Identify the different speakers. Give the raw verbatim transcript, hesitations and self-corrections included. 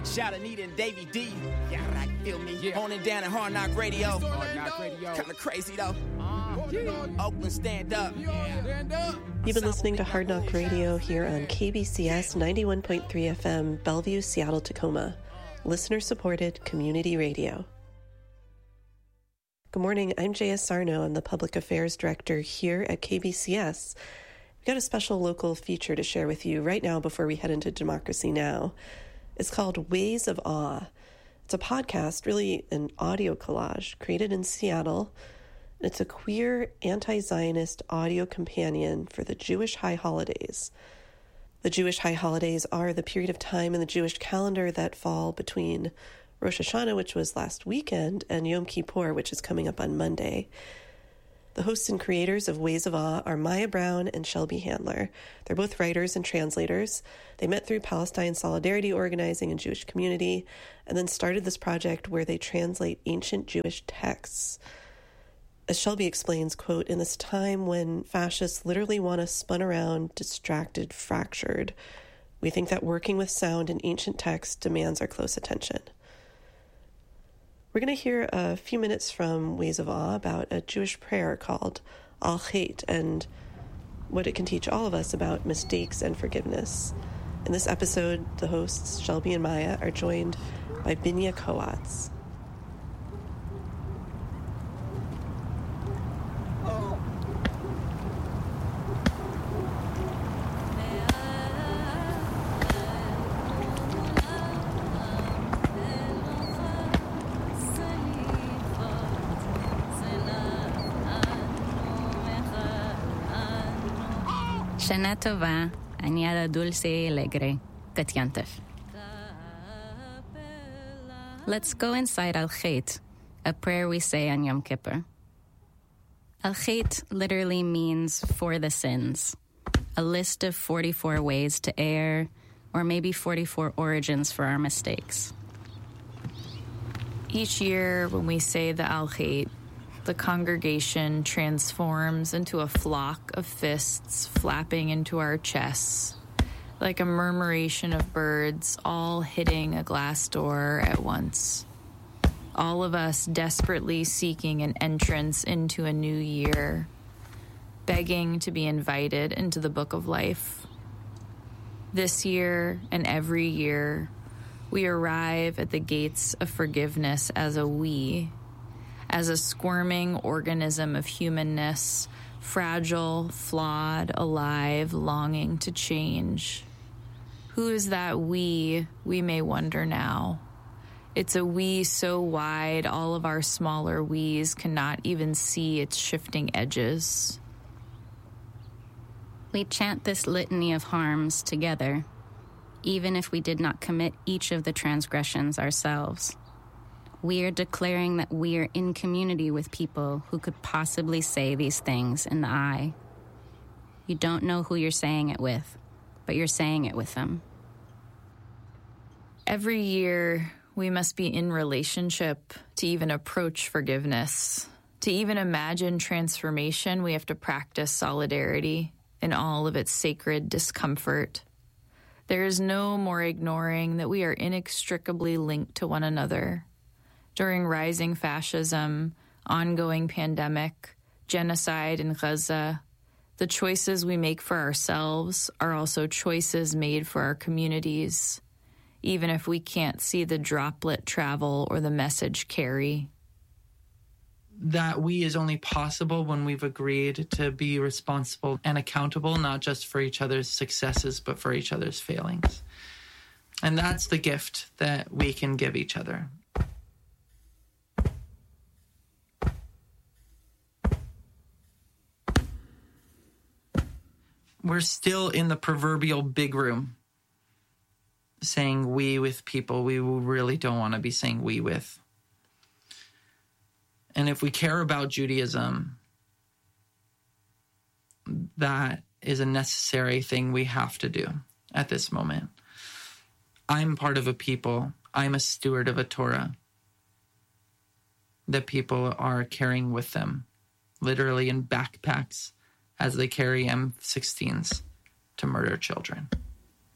Speaker 1: Shout Anita and Davey D. Yeah, right, feel me. Yeah. On and down at Hard Knock Radio. Hard Knock Radio. Kind of crazy though. Uh, yeah. Oakland, stand up. Yeah. Stand up.
Speaker 2: You've been listening to Hard Knock Radio here on K B C S ninety-one point three F M, Bellevue, Seattle, Tacoma. Listener-supported community radio. Good morning, I'm J S Sarno. I'm the Public Affairs Director here at K B C S. We've got a special local feature to share with you right now before we head into Democracy Now! It's called Ways of Awe. It's a podcast, really an audio collage, created in Seattle. It's a queer, anti-Zionist audio companion for the Jewish high holidays. The Jewish high holidays are the period of time in the Jewish calendar that fall between Rosh Hashanah, which was last weekend, and Yom Kippur, which is coming up on Monday. The hosts and creators of Ways of Awe are Maya Brown and Shelby Handler. They're both writers and translators. They met through Palestine Solidarity organizing and Jewish community, and then started this project where they translate ancient Jewish texts. As Shelby explains, quote, in this time when fascists literally want us spun around, distracted, fractured, we think that working with sound in ancient texts demands our close attention. We're going to hear a few minutes from Ways of Awe about a Jewish prayer called Al Chet and what it can teach all of us about mistakes and forgiveness. In this episode, the hosts, Shelby and Maya, are joined by Binya Kowatz.
Speaker 3: Shana Tova, Añada Dulce y Alegre, Katyantef. Let's go inside Al Chet, a prayer we say on Yom Kippur. Al Chet literally means for the sins, a list of forty-four ways to err, or maybe forty-four origins for our mistakes.
Speaker 4: Each year when we say the Al Chet, the congregation transforms into a flock of fists flapping into our chests, like a murmuration of birds all hitting a glass door at once. All of us desperately seeking an entrance into a new year, begging to be invited into the book of life. This year and every year, we arrive at the gates of forgiveness as a we, as a squirming organism of humanness, fragile, flawed, alive, longing to change. Who is that we, we may wonder now? It's a we so wide all of our smaller we's cannot even see its shifting edges.
Speaker 3: We chant this litany of harms together, even if we did not commit each of the transgressions ourselves. We are declaring that we are in community with people who could possibly say these things in the I. You don't know who you're saying it with, but you're saying it with them.
Speaker 4: Every year, we must be in relationship to even approach forgiveness. To even imagine transformation, we have to practice solidarity in all of its sacred discomfort. There is no more ignoring that we are inextricably linked to one another. During rising fascism, ongoing pandemic, genocide in Gaza, the choices we make for ourselves are also choices made for our communities, even if we can't see the droplet travel or the message carry.
Speaker 5: That we is only possible when we've agreed to be responsible and accountable, not just for each other's successes, but for each other's failings. And that's the gift that we can give each other. We're still in the proverbial big room saying we with people we really don't want to be saying we with. And if we care about Judaism, that is a necessary thing we have to do at this moment. I'm part of a people. I'm a steward of a Torah that people are carrying with them, literally in backpacks, as they carry M sixteens to murder children.